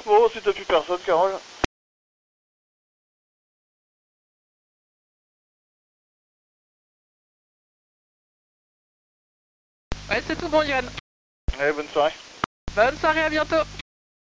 bon, si t'as plus personne, Carole. Ouais, c'est tout bon, Yann. Allez, bonne soirée. Bonne soirée, à bientôt.